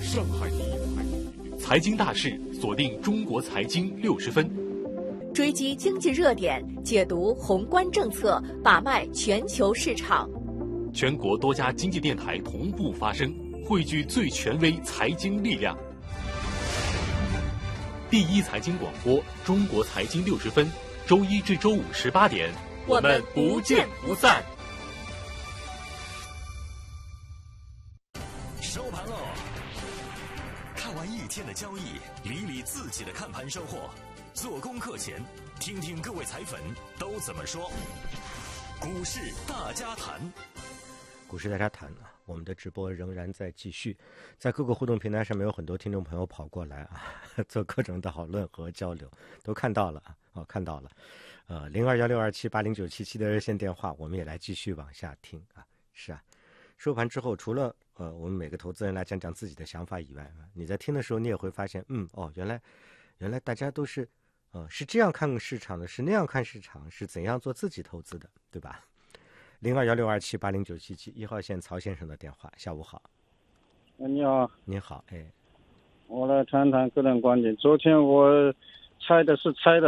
上海第一财经大事，锁定中国财经60分， 追击经济热点，解读宏观政策，把脉全球市场。 全国多家经济电台同步发声，汇聚最权威财经力量。第一财经广播，中国财经60分，周一至周五18点，我们不见不散。 收盘喽！看完一天的交易，理理自己的看盘收获。做功课前，听听各位财粉都怎么说。股市大家谈。 股市大家谈啊，我们的直播仍然在继续，在各个互动平台上面有很多听众朋友跑过来啊，做各种讨论和交流，都看到了啊，看到了。0216278097的热线电话，我们也来继续往下听啊。是啊，收盘之后，除了我们每个投资人来讲讲自己的想法以外，你在听的时候，你也会发现，原来大家都是是这样看市场的，是那样看市场，是怎样做自己投资的，对吧？021627809771号线曹先生的电话，下午好。 你好。 你好， 我来谈谈个人观点。昨天我猜的，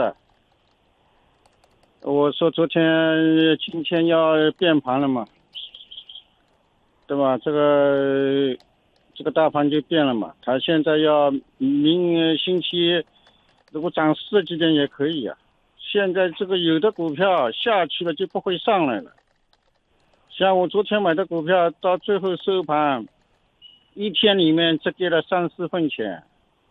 我说今天要变盘了嘛，对吧？这个大盘就变了嘛。他现在要明星期如果涨40几点也可以啊。现在这个有的股票下去了就不会上来了。像我昨天买的股票，到最后收盘，一天里面只跌了3-4分钱。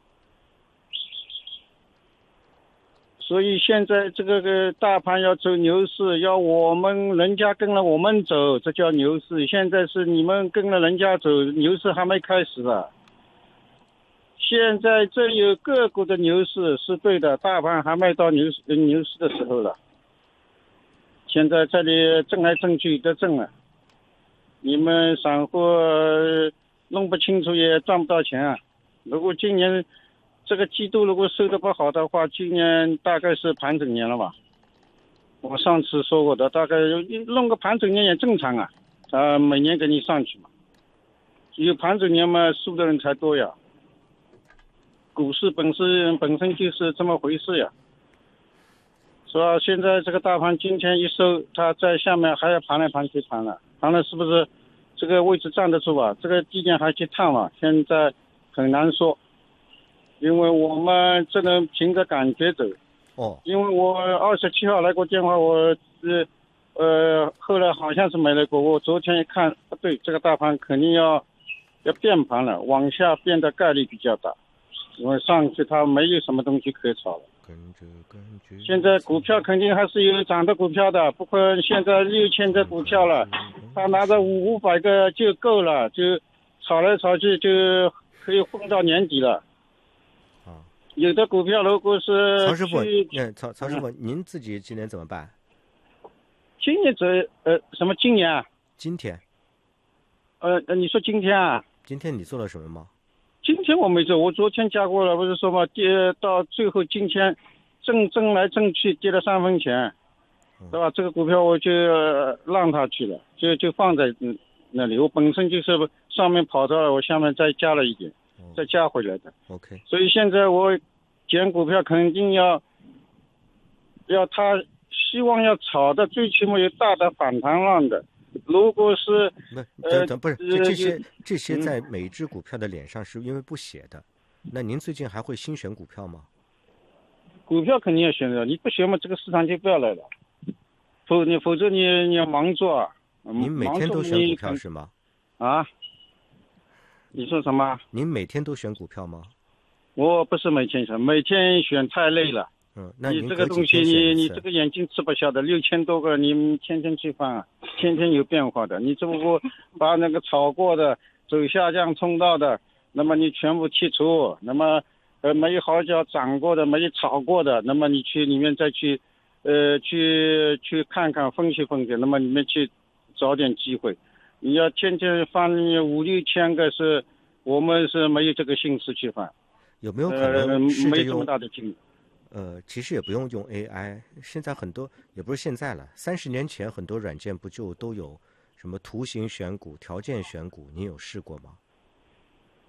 所以现在这个大盘要走牛市，人家跟了我们走，这叫牛市。现在是你们跟了人家走，牛市还没开始啊。现在这有个股的牛市是对的，大盘还没到牛市的时候了。现在这里挣来挣去都挣了，你们散户弄不清楚也赚不到钱啊。如果今年这个季度如果收得不好的话，今年大概是盘整年了吧。我上次说过的，大概弄个盘整年也正常啊，每年给你上去嘛。有盘整年嘛，输的人才多呀。股市本身就是这么回事呀。是吧？现在这个大盘今天一收，它在下面还要盘来盘去盘了是不是这个位置站得住吧？这个低点还去探嘛？现在很难说，因为我们只能凭着感觉走。因为我27号来过电话，我后来好像是没来过。我昨天一看，不对，这个大盘肯定要变盘了，往下变的概率比较大，因为上去它没有什么东西可炒了。现在股票肯定还是有涨的股票的，不过现在6000只股票了，他拿着500个就够了，就炒来炒去就可以混到年底了。有的股票如果是曹师傅，曹师傅，您自己今年怎么办？ 今年什么今年啊？ 今天。 你说今天啊？ 今天你做了什么吗？ 今天我没做，我昨天加过了，不是说嘛，跌到最后今天挣来挣去跌了3分钱，对吧？这个股票我就让它去了，就放在那里。我本身就是上面跑到了，我下面再加了一点，再加回来的。 OK。 所以现在我捡股票肯定要它希望要炒的最起码有大的反弹浪的。如果是不是这些在每一只股票的脸上是因为不写的，那您最近还会新选股票吗？ 股票肯定要选的，你不选嘛，这个市场就不要来了。否则你要忙做啊。 您每天都选股票是吗？ 啊？你说什么？ 您每天都选股票吗？ 我不是每天选，每天选太累了。 那你这个东西你这个眼睛吃不消的，6000多个你天天去翻啊，天天有变化的。你只不过把那个炒过的走下降通道的，那么你全部剔除，那么没有好脚涨过的，没有炒过的，那么你去里面再去去看看分析，那么里面去找点机会。你要天天翻5-6千个我们是没有这个心思去翻。 有没有可能没这么大的精力？ 其实也不用 AI， 现在很多也不是现在了，30年前很多软件不就都有什么图形选股、条件选股，你有试过吗？